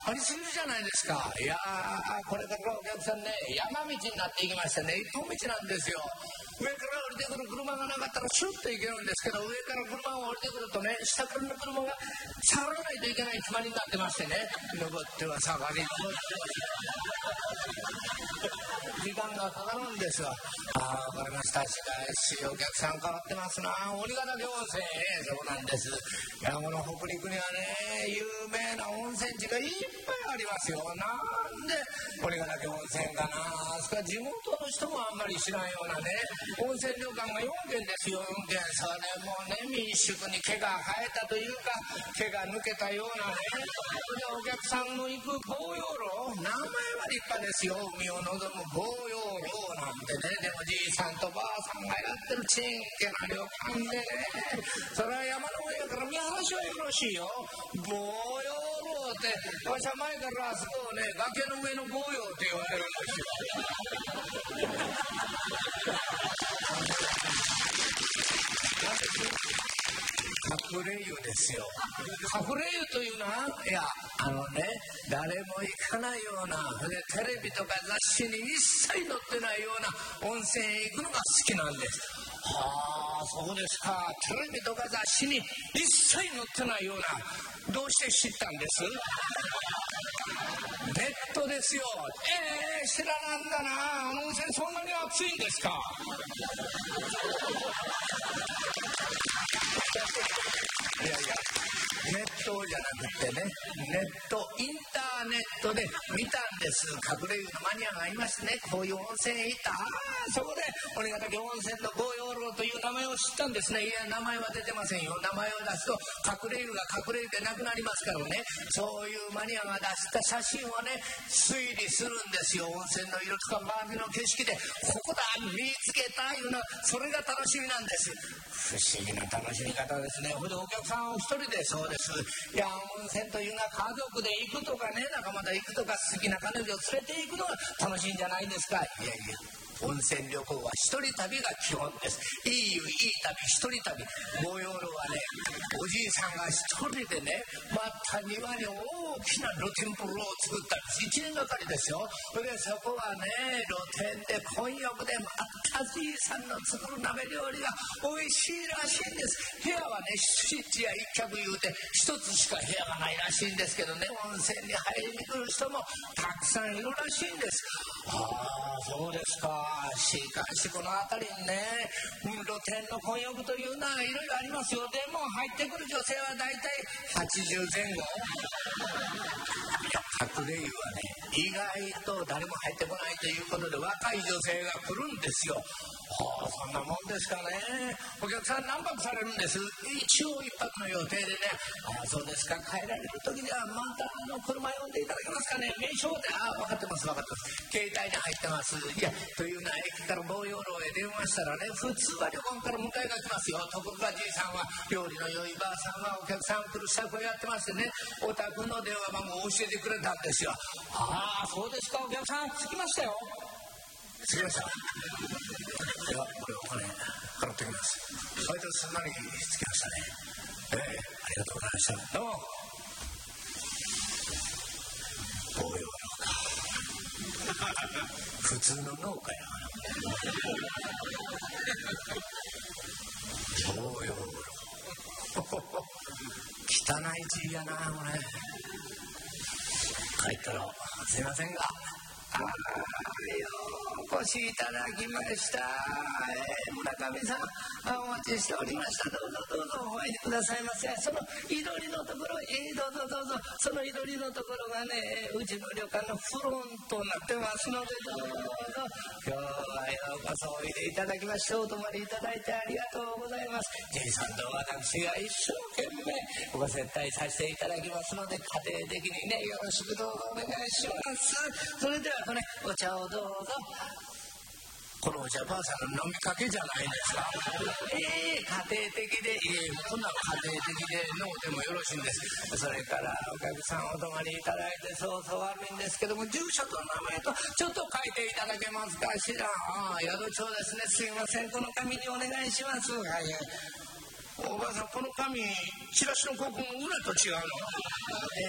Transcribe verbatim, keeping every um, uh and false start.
ありすぎるじゃないですか。いやー、これからお客さんね、山道になっていきましてね、一本道なんですよ。上から降りてくる車がなかったらシュッと行けるんですけど、上から車が降りてくるとね、下からの車が下がらないといけない決まりになってましてね、登っては下がり、登っては時間がかかるんですよ。ああ、わかりました。しかしお客さん変わってますな。鬼ヶ岳温泉、そうなんです。いや、この北陸にはね、有名な温泉地がいっぱいありますよ。なんで鬼ヶ岳温泉かな。あそこは地元の人もあんまり知らんようなね、温泉旅館がよんけんですよ。よんけん。それもね、民宿に毛が生えたというか、毛が抜けたようなね、お客さんの行く紅葉路、名前は立派ですよ。海を望む紅葉路なんてね。でもじいさんとばあさんがやってるちんけな旅館でね、それは山の上やから見晴らしはよろしいよ。紅葉路ってわしは前からあそこをね、崖の上の紅葉って言われるんですよ。隠れ湯ですよ。隠れ湯というのは、いや、あのね、誰も行かないような、でテレビとか雑誌に一切載ってないような温泉へ行くのが好きなんです。はあ、そうですか。テレビとか雑誌に一切載ってないような、どうして知ったんです？ネットですよ。えー、知らなんだな。あの温泉そんなに暑いんですか？いやいや、ネットじゃなくてね、ネット、インターネットで見たんです。隠れ湯のマニアがいましてね、こういう温泉へ行った。ああ、そこで鬼ヶ岳温泉の紅葉路という名前を知ったんですね。いや、名前は出てませんよ。名前を出すと隠れ湯が隠れ湯でなくなりますからね。そういうマニアが出した写真をね、推理するんですよ。温泉の色とか周りの景色で、ここだ、見つけたいうの、それが楽しみなんです。不思議な楽しみ方ですね。ほんでお客さんお一人で、そうです。いや、温泉というのは家族で行くとかね、仲間で行くとか、好きな彼女を連れて行くのが楽しいんじゃないですか。いやいや、温泉旅行は一人旅が基本です。いい湯いい旅、一人旅。紅葉路はね、おじいさんが一人でね、また庭に大きな露天風呂を作ったんです。一年がかりですよ。それでそこはね、露天で混浴で、またじいさんの作る鍋料理が美味しいらしいんです。部屋はね、七や一客言うて一つしか部屋がないらしいんですけどね、温泉に入りに来る人もたくさんいるらしいんです。ああ、そうですか。しかしこの辺りにね、露天の混浴というのはいろいろありますよ。でも入ってくる女性はだいたいはちじゅうぜん後。隠れ湯はね、意外と誰も入ってこないということで、若い女性が来るんですよ。はあ、そんなもんですかね。お客さん何泊されるんです？一応一泊の予定でね。ああ、そうですか。帰られる時にはまたあの車呼んでいただけますかね。名称で、ああ、分かってます分かってます。携帯に入ってます。いや、というのは駅から紅葉路へ電話したらね、普通は旅館から迎えが来ますよ。ところがじいさんは料理の良いばあさんはお客さん来る支度をやってましてね、お宅の電話番号を教えてくれたんですよ。ああ、そうですか。お客さん着きましたよ。着きました。ではこれお金払ってきます。それですんなり着きましたね。ええ、ありがとうございました。どうも。紅葉農家普通の農家や紅葉汚い字やな。これ帰ったらすいませんが、ああ、ようお越しいただきました。えー、村上さん、お待ちしておりました。どうぞどうぞお入りくださいませ。そのいどりのところ、えー、どうぞどうぞ。そのいどりのところがね、うちの旅館のフロントになってますので、どうぞ今日はようこそおいでいただきまして、お泊まりいただいてありがとうございます。じいさんと私が一生懸命ご接待させていただきますので、家庭的にね、よろしくどうぞお願いします。それではこれ、お茶をどうぞ。このお茶ばあさんの飲みかけじゃないですか。ええー、家庭的で、ええー、こんな家庭的で飲んでもよろしいんです。それからお客さんお泊まりいただいて、そうそう悪いんですけども、住所と名前とちょっと書いていただけますかしら。ああ、宿帳ですね。すいません、この紙にお願いします。はい、おばあさん、この紙チラシの広告の裏と違うの。